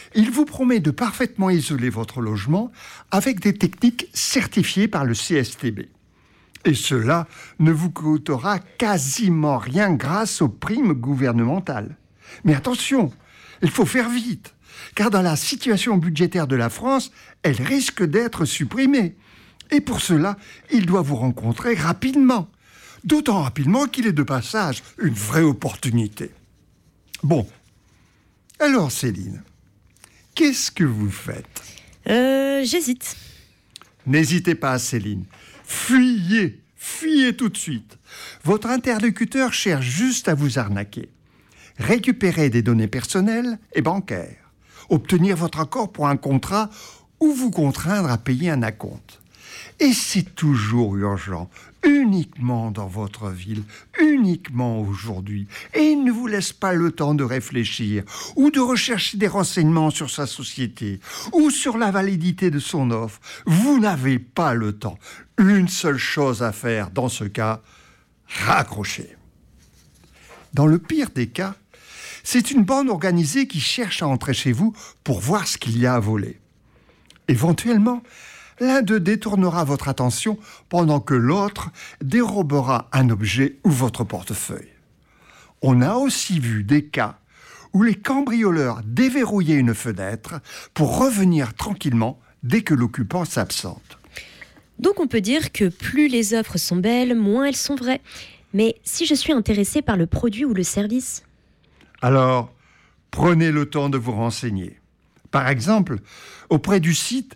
Il vous promet de parfaitement isoler votre logement avec des techniques certifiées par le CSTB. Et cela ne vous coûtera quasiment rien grâce aux primes gouvernementales. Mais attention, il faut faire vite, car dans la situation budgétaire de la France, elle risque d'être supprimée. Et pour cela, il doit vous rencontrer rapidement. D'autant rapidement qu'il est de passage une vraie opportunité. Bon, alors Céline, qu'est-ce que vous faites ? J'hésite. N'hésitez pas, Céline. Fuyez tout de suite. Votre interlocuteur cherche juste à vous arnaquer. Récupérer des données personnelles et bancaires. Obtenir votre accord pour un contrat ou vous contraindre à payer un acompte. Et c'est toujours urgent, uniquement dans votre ville, uniquement aujourd'hui. Et il ne vous laisse pas le temps de réfléchir ou de rechercher des renseignements sur sa société ou sur la validité de son offre. Vous n'avez pas le temps. Une seule chose à faire dans ce cas, raccrocher. Dans le pire des cas, c'est une bande organisée qui cherche à entrer chez vous pour voir ce qu'il y a à voler. Éventuellement, l'un d'eux détournera votre attention pendant que l'autre dérobera un objet ou votre portefeuille. On a aussi vu des cas où les cambrioleurs déverrouillaient une fenêtre pour revenir tranquillement dès que l'occupant s'absente. Donc on peut dire que plus les offres sont belles, moins elles sont vraies. Mais si je suis intéressée par le produit ou le service ? Alors, prenez le temps de vous renseigner. Par exemple, auprès du site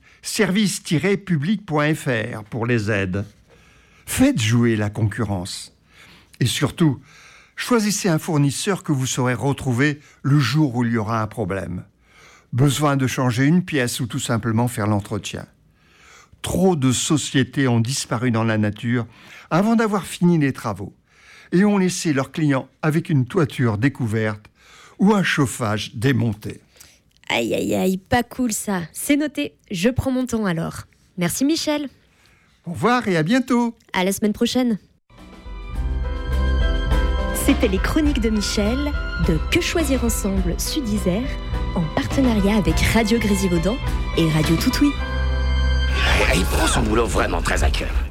service-public.fr pour les aides. Faites jouer la concurrence. Et surtout, choisissez un fournisseur que vous saurez retrouver le jour où il y aura un problème. Besoin de changer une pièce ou tout simplement faire l'entretien. Trop de sociétés ont disparu dans la nature avant d'avoir fini les travaux et ont laissé leurs clients avec une toiture découverte ou un chauffage démonté. Aïe, aïe, aïe, pas cool ça. C'est noté, je prends mon temps alors. Merci Michel. Au revoir et à bientôt. À la semaine prochaine. C'était les chroniques de Michel de Que choisir ensemble Sud-Isère en partenariat avec Radio Grésivaudan et Radio Toutouis. Il prend son boulot vraiment très à cœur.